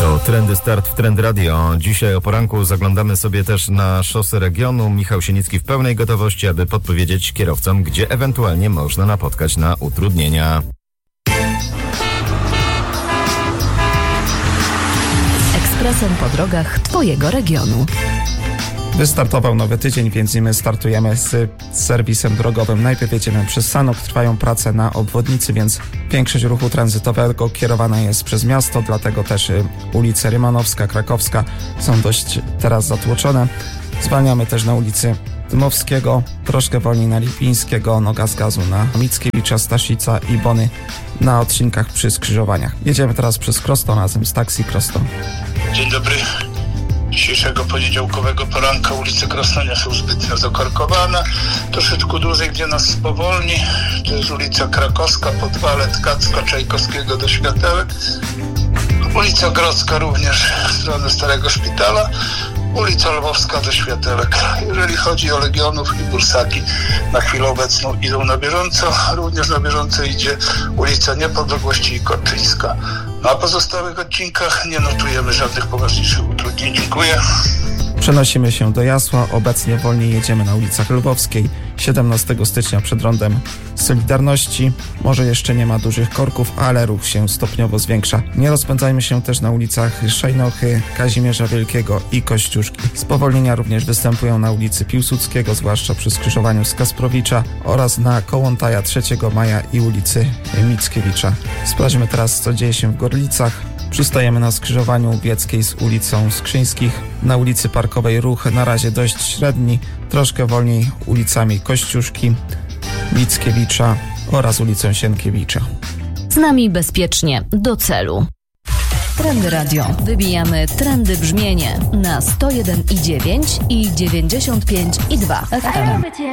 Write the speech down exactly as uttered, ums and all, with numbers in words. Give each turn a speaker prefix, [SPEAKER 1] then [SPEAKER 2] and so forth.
[SPEAKER 1] To Trendy Start w Trend Radio. Dzisiaj o poranku zaglądamy sobie też na szosy regionu. Michał Sienicki w pełnej gotowości, aby podpowiedzieć kierowcom, gdzie ewentualnie można napotkać na utrudnienia.
[SPEAKER 2] Ekspresem po drogach Twojego regionu.
[SPEAKER 3] Wystartował nowy tydzień, więc i my startujemy z serwisem drogowym. Najpierw jedziemy przez Sanok, trwają prace na obwodnicy, więc większość ruchu tranzytowego kierowana jest przez miasto, dlatego też ulice Rymanowska, Krakowska są dość teraz zatłoczone. Zwalniamy też na ulicy Dmowskiego, troszkę wolniej na Lipińskiego, Noga z gazu na Mickiewicza, Staszica i Bony na odcinkach przy skrzyżowaniach. Jedziemy teraz przez Kroston razem z Taxi Kroston.
[SPEAKER 4] Dzień dobry. Dzisiejszego poniedziałkowego poranka ulice Krosna nie są zbytnio zakorkowane. Troszeczkę dłużej, gdzie nas spowolni, to jest ulica Krakowska, Podwalet, Kacka, Czajkowskiego do Światełek. Ulica Grodzka również w stronę Starego Szpitala. Ulica Lwowska do Światełek. Jeżeli chodzi o Legionów i Bursaki, na chwilę obecną idą na bieżąco. Również na bieżąco idzie ulica Niepodległości i Korczyńska. Na pozostałych odcinkach nie notujemy żadnych poważniejszych utrudnień. Dziękuję.
[SPEAKER 3] Przenosimy się do Jasła. Obecnie wolniej jedziemy na ulicach Lwowskiej. siedemnastego stycznia przed rondem Solidarności. Może jeszcze nie ma dużych korków, ale ruch się stopniowo zwiększa. Nie rozpędzajmy się też na ulicach Szajnochy, Kazimierza Wielkiego i Kościuszki. Spowolnienia również występują na ulicy Piłsudskiego, zwłaszcza przy skrzyżowaniu z Kasprowicza oraz na Kołątaja trzeciego maja i ulicy Mickiewicza. Sprawdźmy teraz, co dzieje się w Gorlicach. Przystajemy na skrzyżowaniu Bieckiej z ulicą Skrzyńskich. Na ulicy Parkowej ruch na razie dość średni, troszkę wolniej ulicami Kościuszki, Mickiewicza oraz ulicą Sienkiewicza.
[SPEAKER 2] Z nami bezpiecznie do celu. Trendy Radio. Wybijamy trendy brzmienie na sto jeden i dziewięć i dziewięćdziesiąt pięć i dwa F M.